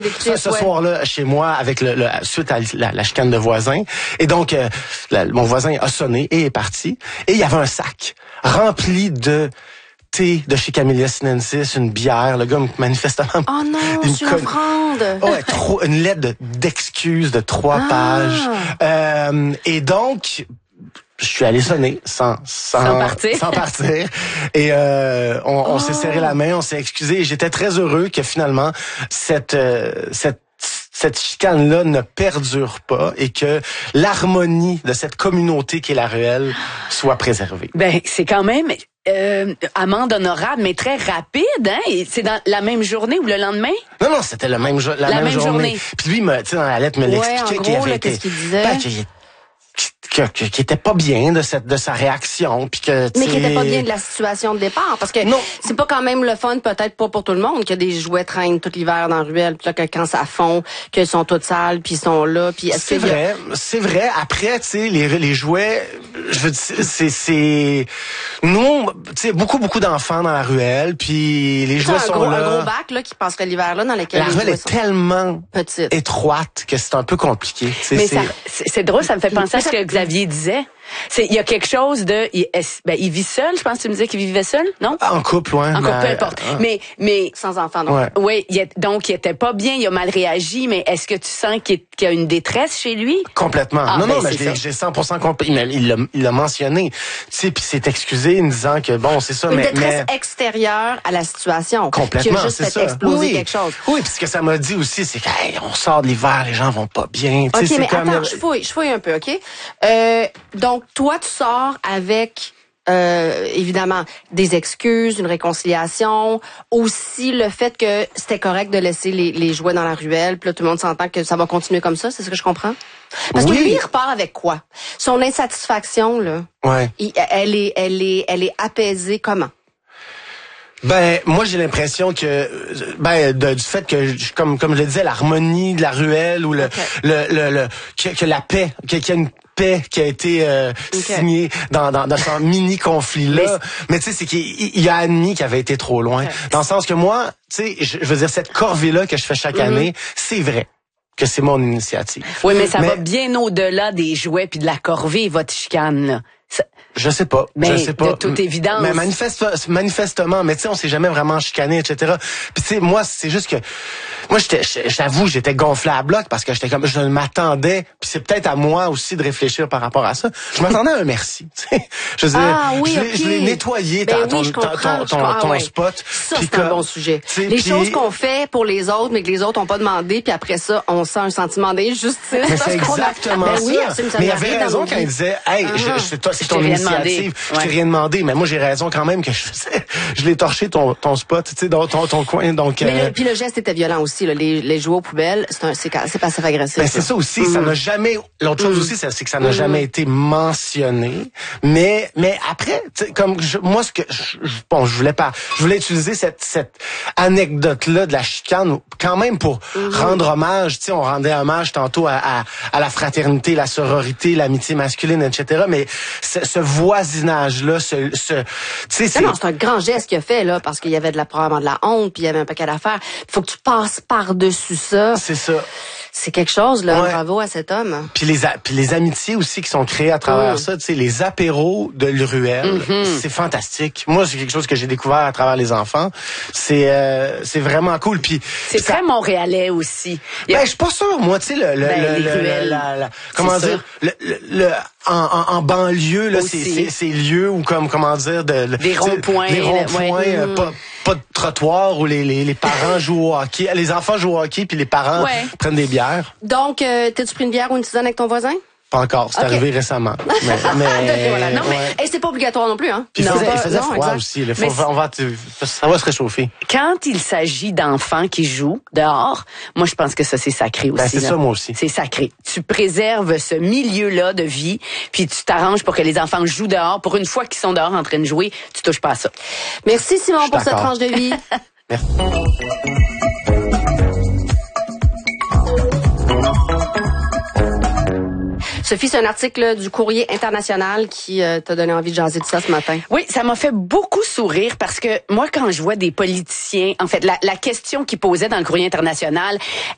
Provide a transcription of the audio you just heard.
ce soir-là, chez moi, avec suite à la chicane de voisins. Et donc, mon voisin a sonné et est parti. Et il y avait un sac rempli de thé de chez Camellia sinensis, une bière, le gars manifestement... Oh non, c'est une offrande! Ouais, une lettre d'excuses de 3 pages. Et donc, je suis allé sonner sans partir. Et on s'est serré la main, on s'est excusé. Et j'étais très heureux que finalement, cette chicane-là ne perdure pas et que l'harmonie de cette communauté qui est la ruelle soit préservée. Ben, c'est quand même... amende honorable, mais très rapide, hein? Et c'est dans la même journée ou le lendemain? Non, c'était la même journée. Puis lui, tu sais, dans la lettre, me l'expliquait qu'il avait été... Qu'est-ce qu'il disait? Qui était pas bien de sa réaction, puis que mais qui était pas bien de la situation de départ, parce que c'est pas quand même le fun, peut-être pas pour tout le monde, que des jouets traînent tout l'hiver dans la ruelle, puis là que quand ça fond, qu'ils sont toutes sales, puis ils sont là, puis c'est vrai. Après, tu sais, les jouets, je veux dire, c'est nous, tu sais, beaucoup d'enfants dans la ruelle, puis les jouets sont là. Un gros bac là qui passerait l'hiver là dans lequel la ruelle est tellement étroite que c'est un peu compliqué. Mais c'est drôle, ça me fait penser à ce que Xavier disait. Il y a quelque chose de... il vit seul, je pense que tu me disais qu'il vivait seul, non? En couple, ouais. En couple, peu importe. Mais sans enfant, donc. Oui, donc il était pas bien, il a mal réagi, mais est-ce que tu sens qu'il y a une détresse chez lui? Complètement. Mais j'ai 100% compris. Il l'a mentionné. Tu sais, puis s'est excusé en disant que bon, c'est ça, une détresse extérieure à la situation. Complètement, qui a juste fait exploser quelque chose. Oui, puis ce que ça m'a dit aussi, c'est qu'on sort de l'hiver, les gens vont pas bien. OK, mais attends, je fouille un peu, OK? Donc, toi, tu sors avec, évidemment, des excuses, une réconciliation, aussi le fait que c'était correct de laisser les jouets dans la ruelle, puis là, tout le monde s'entend que ça va continuer comme ça, c'est ce que je comprends? Parce que lui, il repart avec quoi? Son insatisfaction, là, elle est apaisée comment? Ben, moi, j'ai l'impression que, du fait que, comme je le disais, l'harmonie de la ruelle ou que la paix, qu'il y a une paix qui a été signée dans ce mini conflit là, mais tu sais, c'est qu'il a admis qu'il avait été trop loin, dans le sens que moi, tu sais, je veux dire, cette corvée là que je fais chaque année, c'est vrai que c'est mon initiative. Oui, mais ça va bien au-delà des jouets puis de la corvée, votre chicane là. Je sais pas. De toute évidence. Mais manifestement, mais tu sais, on s'est jamais vraiment chicané, etc. Puis tu sais, moi, c'est juste que, moi, j'avoue, j'étais gonflé à bloc parce que j'étais comme, je m'attendais, puis c'est peut-être à moi aussi de réfléchir par rapport à ça. Je m'attendais à un merci, tu sais. Je veux dire, je l'ai nettoyé, ton spot. Ça, c'est un bon sujet. Les choses qu'on fait pour les autres, mais que les autres ont pas demandé, puis après ça, on sent un sentiment d'injustice. Mais c'est exactement ça. Mais il avait raison quand il disait, hey, c'est ton initiative. Je t'ai rien demandé, mais moi j'ai raison quand même que je l'ai torché ton spot, tu sais, dans ton coin. Donc. Mais puis le geste était violent aussi, là. Les jouets aux poubelles, c'est passif agressif. Ben c'est ça aussi, ça n'a jamais. L'autre chose aussi, c'est que ça n'a jamais été mentionné. Mais après, comme moi ce que je voulais utiliser cette anecdote là de la chicane quand même pour rendre hommage. Tu sais, on rendait hommage tantôt à la fraternité, la sororité, l'amitié masculine, etc. Mais ce voisinage-là, tu sais, c'est un grand geste qu'il a fait, là, parce qu'il y avait probablement de la honte, puis il y avait un paquet d'affaires. Il faut que tu passes par-dessus ça. C'est ça. C'est quelque chose, là. Bravo à cet homme. Puis les amitiés aussi qui sont créées à travers ça, tu sais, les apéros de l'Ruelle, c'est fantastique. Moi, c'est quelque chose que j'ai découvert à travers les enfants. C'est vraiment cool. Puis c'est très montréalais aussi. Ben, je suis pas sûr, moi, tu sais, comment dire, en banlieue, là, ces lieux où, comment dire, des ronds-points, pas de trottoir où les parents jouent au hockey, les enfants jouent au hockey puis les parents prennent des bières. Donc, t'as-tu pris une bière ou une tisane avec ton voisin? Pas encore, c'est arrivé récemment. Mais voilà. Non, mais c'est pas obligatoire non plus, hein. Puis il faisait froid aussi. Ça va se réchauffer. Quand il s'agit d'enfants qui jouent dehors, moi je pense que ça c'est sacré aussi. Ben, c'est ça moi aussi. C'est sacré. Tu préserves ce milieu-là de vie, puis tu t'arranges pour que les enfants jouent dehors. Pour une fois qu'ils sont dehors en train de jouer, tu touches pas à ça. Merci Simon pour cette tranche de vie. Merci. Sophie, c'est un article du Courrier international qui t'a donné envie de jaser de ça ce matin. Oui, ça m'a fait beaucoup sourire parce que moi, quand je vois des politiciens, en fait, la question qu'ils posaient dans le Courrier international,